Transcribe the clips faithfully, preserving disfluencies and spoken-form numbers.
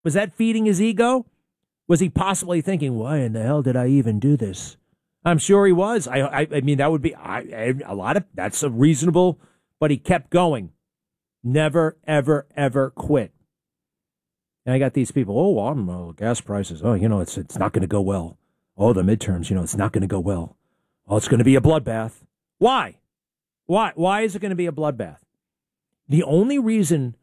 Was that feeding his ego? Was he possibly thinking, why in the hell did I even do this? I'm sure he was. I I, I mean, that would be I, I, a lot of, that's a reasonable, but he kept going. Never, ever, ever quit. And I got these people, oh, I don't know, gas prices. Oh, you know, it's it's not going to go well. Oh, the midterms, you know, it's not going to go well. Oh, it's going to be a bloodbath. Why? Why? Why is it going to be a bloodbath? The only reason,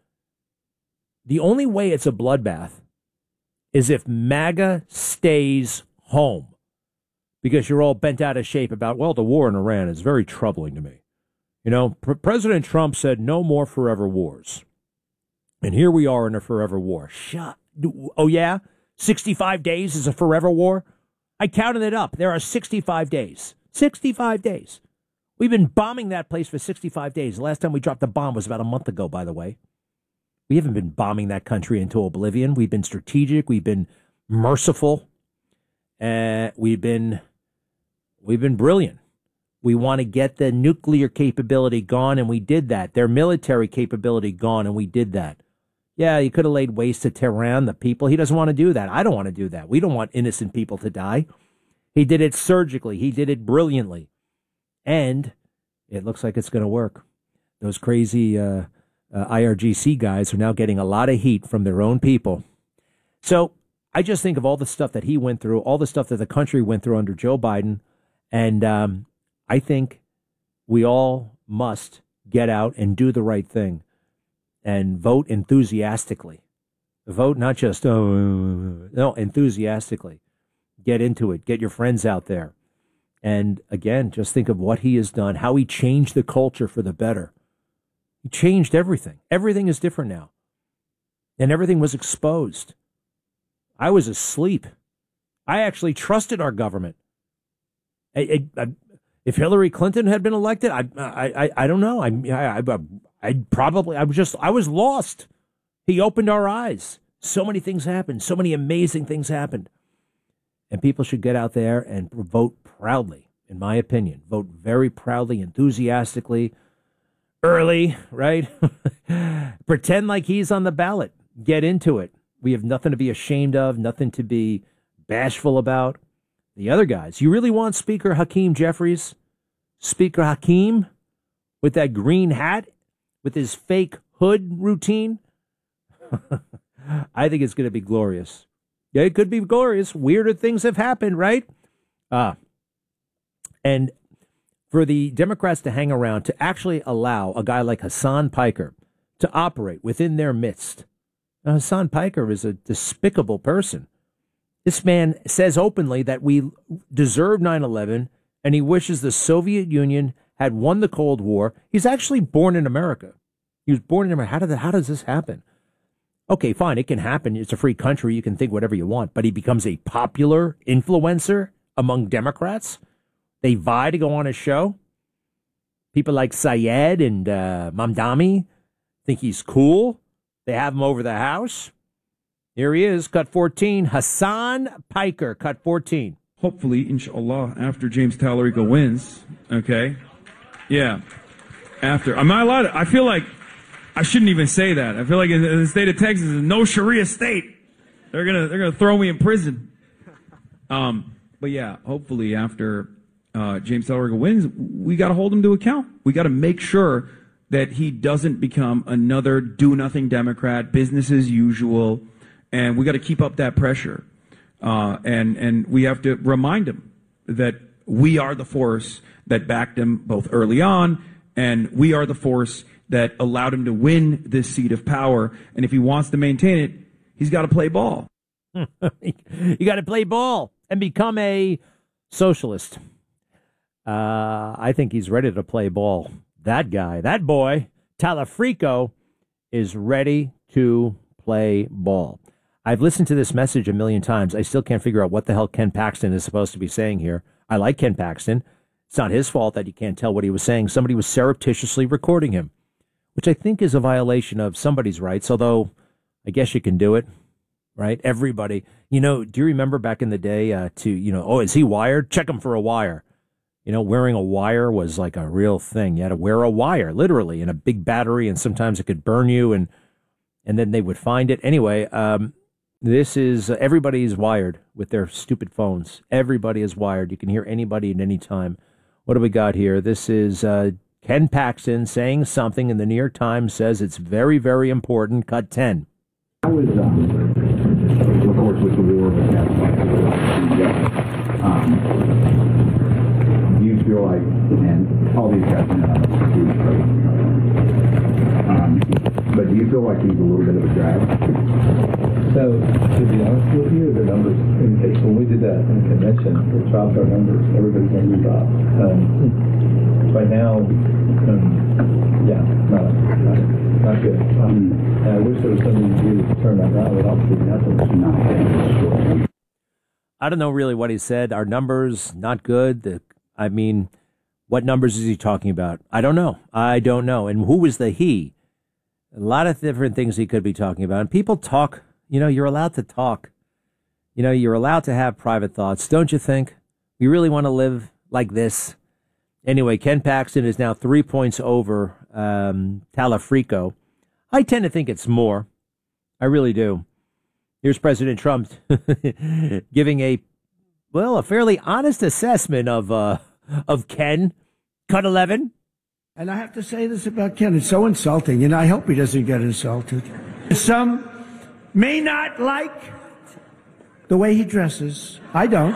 the only way it's a bloodbath is if MAGA stays home. Because you're all bent out of shape about, well, the war in Iran is very troubling to me. You know, P- President Trump said no more forever wars. And here we are in a forever war. Shut. Oh, yeah? sixty-five days is a forever war? I counted it up. There are sixty-five days. sixty-five days. We've been bombing that place for sixty-five days. The last time we dropped a bomb was about a month ago, by the way. We haven't been bombing that country into oblivion. We've been strategic. We've been merciful. Uh, we've been we've been brilliant. We want to get the nuclear capability gone, and we did that. Their military capability gone, and we did that. Yeah, he could have laid waste to Tehran, the people. He doesn't want to do that. I don't want to do that. We don't want innocent people to die. He did it surgically. He did it brilliantly. And it looks like it's going to work. Those crazy uh, uh, I R G C guys are now getting a lot of heat from their own people. So I just think of all the stuff that he went through, all the stuff that the country went through under Joe Biden, and um, I think we all must get out and do the right thing and vote enthusiastically. Vote not just, oh, no, enthusiastically. Get into it. Get your friends out there. And again, just think of what he has done, how he changed the culture for the better. He changed everything. Everything is different now. And everything was exposed. I was asleep. I actually trusted our government. I, I, I, if Hillary Clinton had been elected, I, I, I, I don't know. I, I, I, I'd probably, I was just, I was lost. He opened our eyes. So many things happened. So many amazing things happened. And people should get out there and vote proudly, in my opinion. Vote very proudly, enthusiastically, early, right? Pretend like he's on the ballot. Get into it. We have nothing to be ashamed of, nothing to be bashful about. The other guys, you really want Speaker Hakeem Jeffries? Speaker Hakeem with that green hat, with his fake hood routine? I think it's going to be glorious. Yeah, it could be glorious. Weirder things have happened, right? Uh, and for the Democrats to hang around, to actually allow a guy like Hassan Piker to operate within their midst. Now, Hassan Piker is a despicable person. This man says openly that we deserve nine eleven, and he wishes the Soviet Union had won the Cold War. He's actually born in America. He was born in America. How, did the, how does this happen? Okay, fine, it can happen. It's a free country. You can think whatever you want. But he becomes a popular influencer among Democrats. They vie to go on his show. People like Syed and uh, Mamdani think he's cool. They have him over the house. Here he is, cut fourteen. Hassan Piker, cut fourteen. Hopefully, inshallah, after James Talarico wins, okay? Yeah, after. I'm not allowed to, I feel like I shouldn't even say that. I feel like in the state of Texas, is no Sharia state. They're gonna they're gonna throw me in prison. Um, but yeah, hopefully after uh, James Talarico wins, we got to hold him to account. We got to make sure that he doesn't become another do-nothing Democrat, business as usual, and we got to keep up that pressure. Uh, and and we have to remind him that we are the force that backed him both early on, and we are the force that allowed him to win this seat of power. And if he wants to maintain it, he's got to play ball. You got to play ball and become a socialist. Uh, I think he's ready to play ball. That guy, that boy, Talarico, is ready to play ball. I've listened to this message a million times. I still can't figure out what the hell Ken Paxton is supposed to be saying here. I like Ken Paxton. It's not his fault that you can't tell what he was saying. Somebody was surreptitiously recording him, which I think is a violation of somebody's rights, although I guess you can do it, right? Everybody. You know, do you remember back in the day uh, to, you know, oh, is he wired? Check him for a wire. You know, wearing a wire was like a real thing. You had to wear a wire, literally, in a big battery, and sometimes it could burn you, and and then they would find it. Anyway, um, This is, uh, everybody is wired with their stupid phones. Everybody is wired. You can hear anybody at any time. What do we got here? This is uh, Ken Paxton saying something, and the New York Times says it's very, very important. Cut ten. I was, um, of course, with the war with that, um, do you feel like, and all these guys know, um, but do you feel like he's a little bit of a drag? So, to be honest with you, the numbers indicate when we did that in the convention, it dropped our numbers. Everybody's numbers dropped. Um, right now, um, yeah, not, not, not good. Um, and I wish there was something to do to turn that around, but obviously nothing. Not I don't know really what he said. Our numbers, not good. The, I mean, what numbers is he talking about? I don't know. I don't know. And who was the he? A lot of different things he could be talking about. And people talk. You know, you're allowed to talk. You know, you're allowed to have private thoughts, don't you think? We really want to live like this. Anyway, Ken Paxton is now three points over um, Talafrico. I tend to think it's more. I really do. Here's President Trump giving a, well, a fairly honest assessment of uh, of Ken. Cut eleven. And I have to say this about Ken. It's so insulting, and I hope he doesn't get insulted. Some may not like the way he dresses. I don't.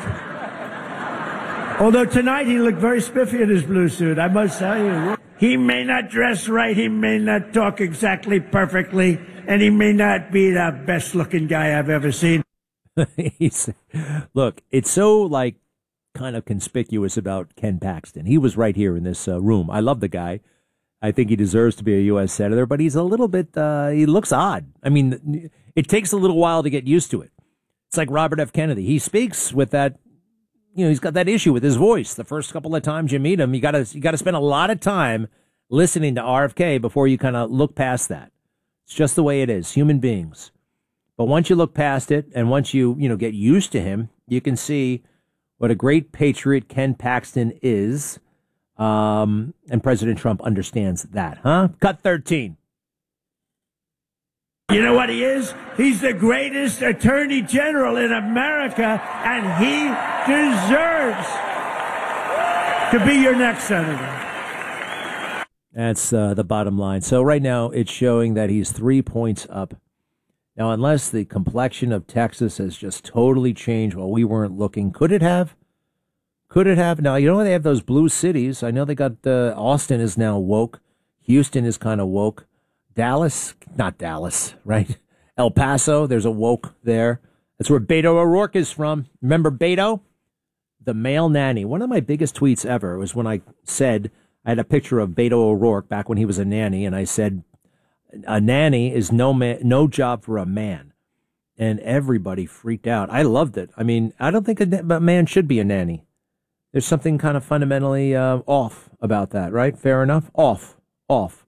Although tonight he looked very spiffy in his blue suit, I must tell you. He may not dress right, he may not talk exactly perfectly, and he may not be the best-looking guy I've ever seen. He's, look, it's so, like, kind of conspicuous about Ken Paxton. He was right here in this uh, room. I love the guy. I think he deserves to be a U S senator, but he's a little bit, uh, he looks odd. I mean, it takes a little while to get used to it. It's like Robert F. Kennedy. He speaks with that, you know, he's got that issue with his voice. The first couple of times you meet him, you gotta, you gotta spend a lot of time listening to R F K before you kind of look past that. It's just the way it is, human beings. But once you look past it and once you, you know, get used to him, you can see what a great patriot Ken Paxton is. Um, and President Trump understands that, huh? Cut thirteen. You know what he is? He's the greatest attorney general in America, and he deserves to be your next senator. That's uh, the bottom line. So right now it's showing that he's three points up. Now, unless the complexion of Texas has just totally changed while we weren't looking, could it have? Could it have? Now, you know, they have those blue cities. I know they got, uh, Austin is now woke. Houston is kind of woke. Dallas, not Dallas, right? El Paso, there's a woke there. That's where Beto O'Rourke is from. Remember Beto? The male nanny. One of my biggest tweets ever was when I said, I had a picture of Beto O'Rourke back when he was a nanny, and I said, a nanny is no man, no job for a man. And everybody freaked out. I loved it. I mean, I don't think a, a man should be a nanny. There's something kind of fundamentally uh, off about that, right? Fair enough? Off. Off.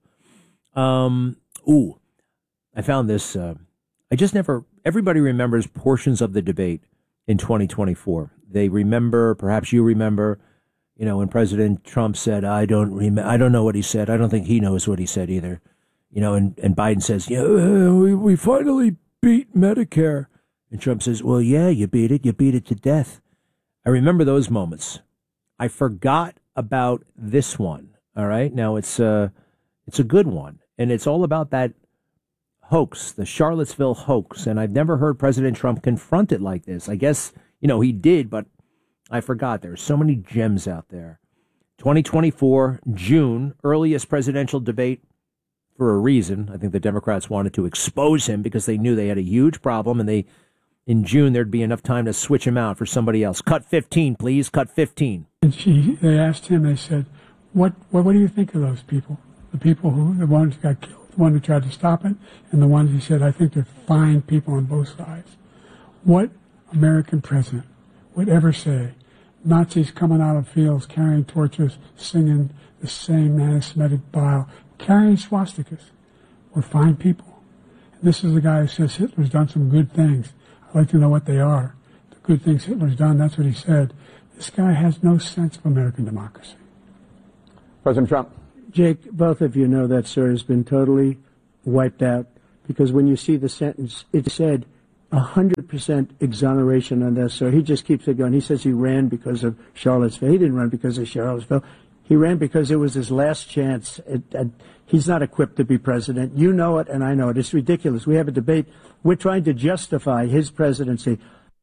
Um, ooh, I found this. Uh, I just never, everybody remembers portions of the debate in twenty twenty-four. They remember, perhaps you remember, you know, when President Trump said, I don't rem- I don't know what he said. I don't think he knows what he said either. You know, and, and Biden says, yeah, we, we finally beat Medicare. And Trump says, well, yeah, you beat it. You beat it to death. I remember those moments. I forgot about this one. All right. Now it's uh it's a good one. And it's all about that hoax, the Charlottesville hoax. And I've never heard President Trump confront it like this. I guess, you know, he did, but I forgot. There's so many gems out there. twenty twenty-four, June, earliest presidential debate for a reason. I think the Democrats wanted to expose him because they knew they had a huge problem, and they, in June, there'd be enough time to switch him out for somebody else. Cut fifteen, please. Cut fifteen. And she, they asked him, they said, what, what, what do you think of those people? The people who, the ones who got killed, the one who tried to stop it, and the ones he said, I think they're fine people on both sides. What American president would ever say, Nazis coming out of fields, carrying torches, singing the same anti-Semitic bile, carrying swastikas, were fine people? And this is the guy who says Hitler's done some good things. I'd like to know what they are. The good things Hitler's done, that's what he said. This guy has no sense of American democracy. President Trump. Jake, both of you know that, sir, has been totally wiped out, because when you see the sentence, it said one hundred percent exoneration on this. So he just keeps it going. He says he ran because of Charlottesville. He didn't run because of Charlottesville. He ran because it was his last chance. It, it, he's not equipped to be president. You know it, and I know it. It's ridiculous. We have a debate. We're trying to justify his presidency.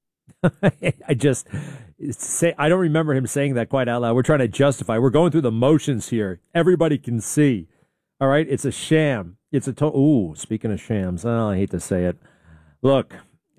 I just say I don't remember him saying that quite out loud. We're trying to justify. We're going through the motions here. Everybody can see. All right, it's a sham. It's a to- ooh. Speaking of shams, oh, I hate to say it. Look,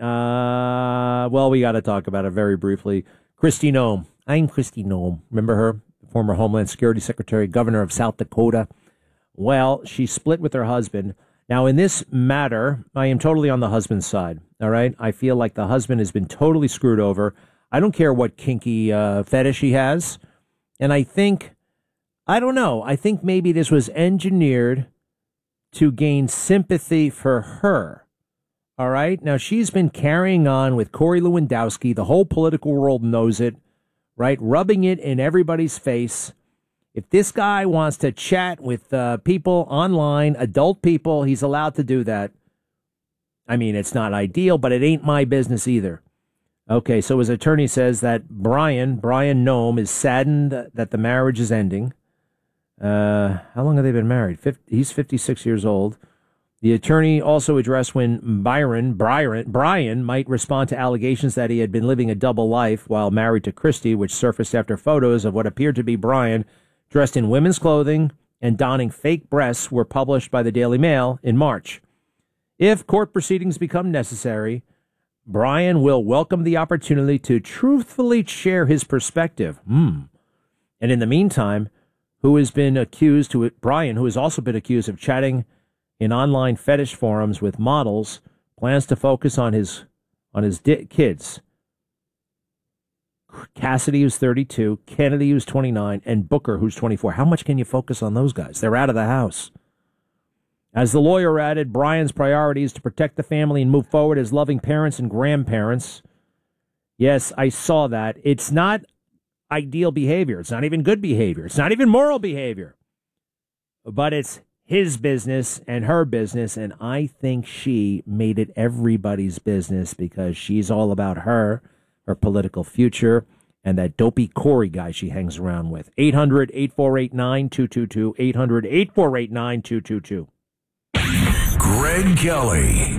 uh, well, we got to talk about it very briefly. Kristi Noem. I'm Kristi Noem. Remember her, former Homeland Security Secretary, governor of South Dakota. Well, she split with her husband. Now, in this matter, I am totally on the husband's side, all right? I feel like the husband has been totally screwed over. I don't care what kinky uh, fetish he has. And I think, I don't know, I think maybe this was engineered to gain sympathy for her, all right? Now, she's been carrying on with Corey Lewandowski. The whole political world knows it, right? Rubbing it in everybody's face. If this guy wants to chat with uh, people online, adult people, he's allowed to do that. I mean, it's not ideal, but it ain't my business either. Okay, so his attorney says that Brian, Brian Noem, is saddened that the marriage is ending. Uh, how long have they been married? fifty, he's fifty-six years old. The attorney also addressed when Byron, Brian, Brian might respond to allegations that he had been living a double life while married to Kristi, which surfaced after photos of what appeared to be Brian dressed in women's clothing and donning fake breasts were published by the Daily Mail in March. If court proceedings become necessary, Brian will welcome the opportunity to truthfully share his perspective. Hmm. And in the meantime, who has been accused to Brian, who has also been accused of chatting in online fetish forums with models, plans to focus on his on his di- kids. Cassidy, who's thirty-two, Kennedy, who's twenty-nine, and Booker, who's twenty-four. How much can you focus on those guys? They're out of the house. As the lawyer added, Brian's priority is to protect the family and move forward as loving parents and grandparents. Yes, I saw that. It's not ideal behavior. It's not even good behavior. It's not even moral behavior. But it's his business and her business, and I think she made it everybody's business because she's all about her, her political future, and that dopey Corey guy she hangs around with. eight hundred, eight four eight, nine two two two. eight hundred, eight four eight, nine two two two. Greg Kelly.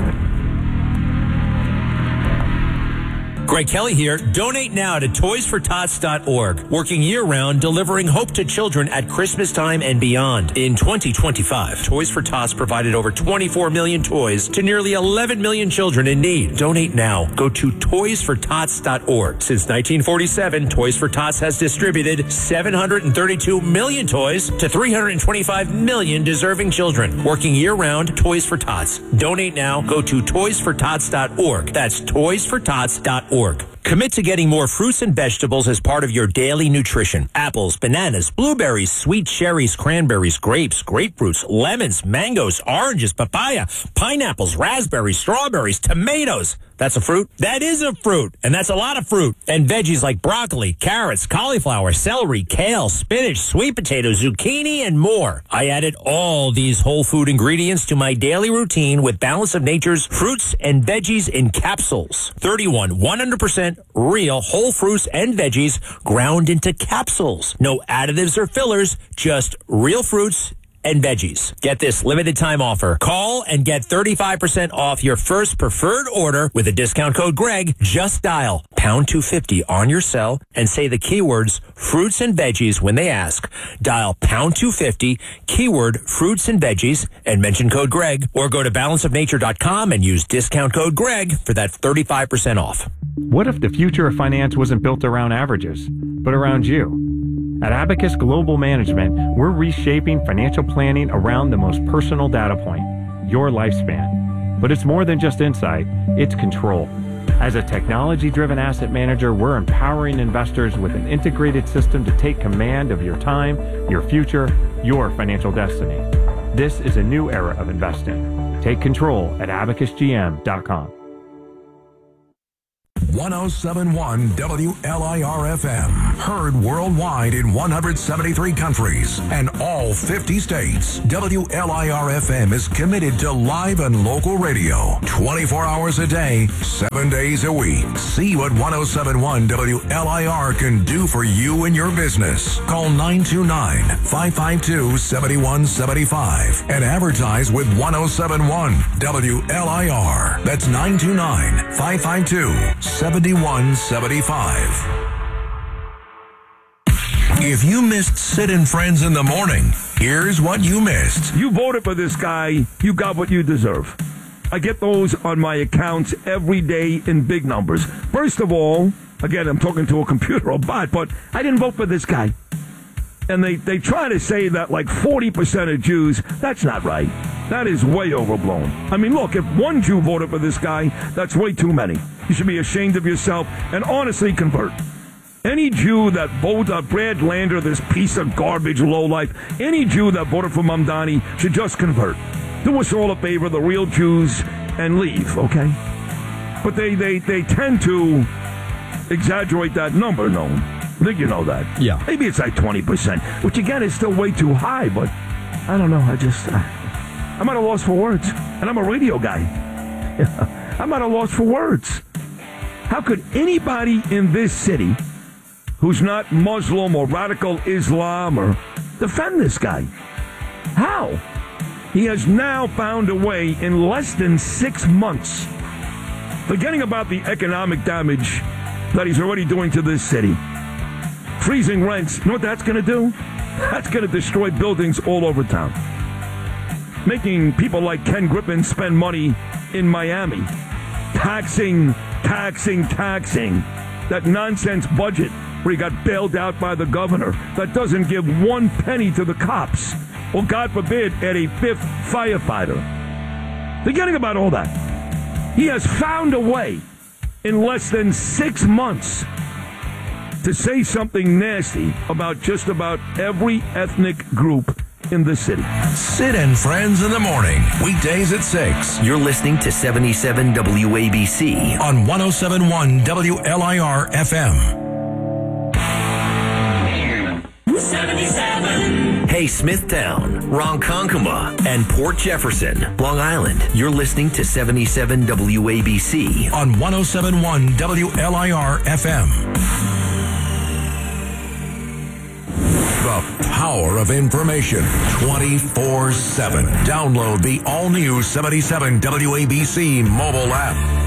Greg Kelly here. Donate now to toys for tots dot org. Working year-round, delivering hope to children at Christmas time and beyond. In twenty twenty-five, Toys for Tots provided over twenty-four million toys to nearly eleven million children in need. Donate now. Go to toys for tots dot org. Since nineteen forty-seven, Toys for Tots has distributed seven hundred thirty-two million toys to three hundred twenty-five million deserving children. Working year-round, Toys for Tots. Donate now. Go to toys for tots dot org. That's toys for tots dot org. Commit to getting more fruits and vegetables as part of your daily nutrition. Apples, bananas, blueberries, sweet cherries, cranberries, grapes, grapefruits, lemons, mangoes, oranges, papaya, pineapples, raspberries, strawberries, tomatoes. That's a fruit? That is a fruit, and that's a lot of fruit. And veggies like broccoli, carrots, cauliflower, celery, kale, spinach, sweet potatoes, zucchini, and more. I added all these whole food ingredients to my daily routine with Balance of Nature's fruits and veggies in capsules. thirty-one one hundred percent real whole fruits and veggies ground into capsules. No additives or fillers, just real fruits and veggies. Get this limited time offer. Call and get thirty-five percent off your first preferred order with a discount code Greg. Just dial pound two fifty on your cell and say the keywords fruits and veggies when they ask. Dial pound two fifty, keyword fruits and veggies, and mention code Greg, or go to balance of nature dot com and use discount code Greg for that thirty-five percent off. What if the future of finance wasn't built around averages, but around you? At Abacus Global Management, we're reshaping financial planning around the most personal data point, your lifespan. But it's more than just insight, it's control. As a technology-driven asset manager, we're empowering investors with an integrated system to take command of your time, your future, your financial destiny. This is a new era of investing. Take control at abacus g m dot com. one oh seven point one W L I R F M. Heard worldwide in one hundred seventy-three countries and all fifty states. W L I R F M is committed to live and local radio twenty-four hours a day, seven days a week. See what one oh seven point one W L I R can do for you and your business. Call nine two nine, five five two, seven one seven five and advertise with one oh seven point one W L I R. That's nine two nine, five five two, seven one seven five. If you missed Sid and Friends in the morning, here's what you missed. You voted for this guy, you got what you deserve. I get those on my accounts every day in big numbers. First of all, again, I'm talking to a computer or bot, but I didn't vote for this guy. And they, they try to say that like forty percent of Jews, that's not right. That is way overblown. I mean, look, if one Jew voted for this guy, that's way too many. You should be ashamed of yourself and honestly convert. Any Jew that voted uh, Brad Lander, this piece of garbage lowlife, any Jew that voted for Mamdani should just convert. Do us all a favor, the real Jews, and leave, okay? But they, they, they tend to exaggerate that number, no? I think you know that. Yeah. Maybe it's like twenty percent, which again is still way too high, but I don't know. I just, uh, I'm at a loss for words. And I'm a radio guy. I'm at a loss for words. How could anybody in this city who's not Muslim or radical Islam or defend this guy? How? He has now found a way in less than six months, forgetting about the economic damage that he's already doing to this city. Freezing rents, you know what that's going to do? That's going to destroy buildings all over town. Making people like Ken Griffin spend money in Miami. Taxing, taxing, taxing. That nonsense budget where he got bailed out by the governor that doesn't give one penny to the cops. Or, God forbid, add a fifth firefighter. Forgetting about all that. He has found a way in less than six months to say something nasty about just about every ethnic group in the city. Sid and Friends in the morning, weekdays at six. You're listening to seventy-seven W A B C on one oh seven point one W L I R F M. seventy-seven. Hey, Smithtown, Ronkonkoma, and Port Jefferson, Long Island. You're listening to seventy-seven W A B C on one oh seven point one W L I R F M. The power of information twenty-four seven. Download the all-new seventy-seven W A B C mobile app.